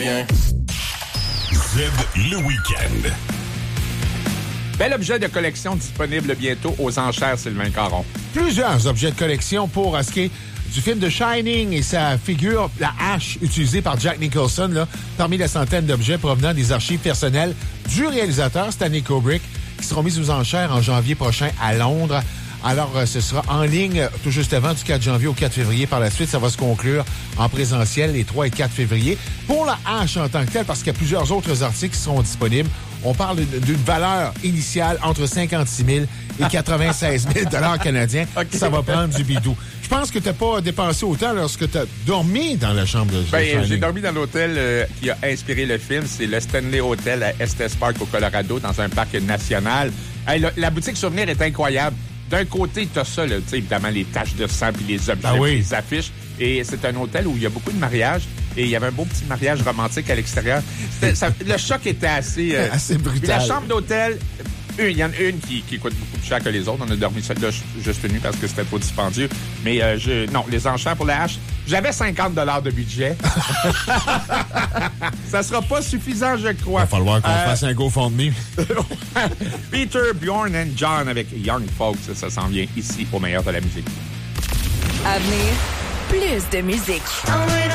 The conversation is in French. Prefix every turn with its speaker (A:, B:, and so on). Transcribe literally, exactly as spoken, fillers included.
A: Z le week-end.
B: Bel objet de collection disponible bientôt aux enchères, Sylvain Caron.
C: Plusieurs objets de collection pour euh, ce qui est du film de Shining et sa figure, la hache utilisée par Jack Nicholson, là, parmi la centaine d'objets provenant des archives personnelles du réalisateur Stanley Kubrick, qui seront mis aux enchères en janvier prochain à Londres. Alors, euh, ce sera en ligne tout juste avant du quatre janvier au quatre février. Par la suite, ça va se conclure en présentiel les trois et quatre février. Pour la hache en tant que telle, parce qu'il y a plusieurs autres articles qui seront disponibles, on parle d'une valeur initiale entre cinquante-six mille et quatre-vingt-seize mille dollars canadiens. Okay. Ça va prendre du bidou. Je pense que tu n'as pas dépensé autant lorsque tu as dormi dans la chambre de
B: ben, j'ai dormi dans l'hôtel euh, qui a inspiré le film. C'est le Stanley Hotel à Estes Park au Colorado, dans un parc national. Hey, la, la boutique souvenir est incroyable. D'un côté, tu as ça, là, évidemment, les taches de sang puis les objets, ah oui. les affiches. Et c'est un hôtel où il y a beaucoup de mariages. Et il y avait un beau petit mariage romantique à l'extérieur. Ça, le choc était assez... Euh,
C: assez brutal.
B: Puis la chambre d'hôtel, il y en a une qui, qui coûte beaucoup plus cher que les autres. On a dormi celle-là juste nuit parce que c'était trop dispendieux. Mais euh, je, non, les enchères pour la hache, j'avais cinquante dollars de budget. Ça sera pas suffisant, je crois.
C: Il va falloir qu'on
B: euh,
C: fasse un GoFundMe.
B: Peter, Bjorn and John avec Young Folks. Ça s'en vient ici au meilleur de la musique.
D: À venir, plus de musique.